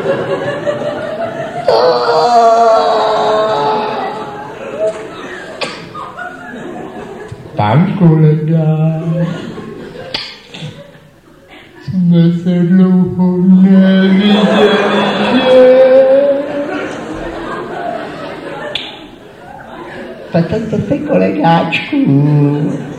Pán kolega, jsme se dlouho neviděli, že? Patrte se, kolegáčku.